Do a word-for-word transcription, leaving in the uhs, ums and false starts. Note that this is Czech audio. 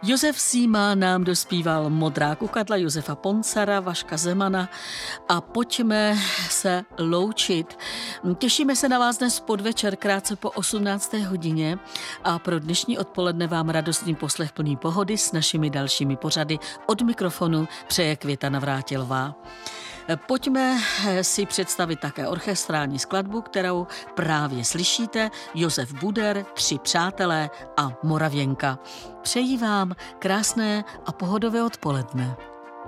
Josef Síma nám dospíval Modrá kukadla Josefa Poncara, Vaška Zemana a pojďme se loučit. Těšíme se na vás dnes podvečer krátce po osmnácté hodině a pro dnešní odpoledne vám radostný poslech plný pohody s našimi dalšími pořady. Od mikrofonu přeje Květa Navrátilová. Pojďme si představit také orchestrální skladbu, kterou právě slyšíte. Josef Buder, Tři přátelé a Moravěnka. Přeji vám krásné a pohodové odpoledne.